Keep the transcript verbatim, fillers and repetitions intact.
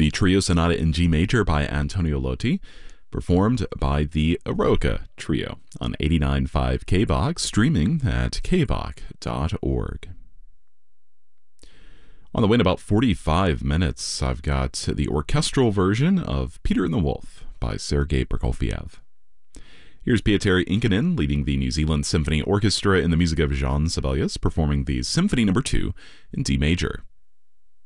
the Trio Sonata in G major by Antonio Lotti, performed by the Eroica Trio on eighty-nine point five K B O K, streaming at k b o k dot org. On the way in about forty-five minutes, I've got the orchestral version of Peter and the Wolf by Sergei Prokofiev. Here's Petteri Inkinen leading the New Zealand Symphony Orchestra in the music of Jean Sibelius, performing the Symphony Number two in D major.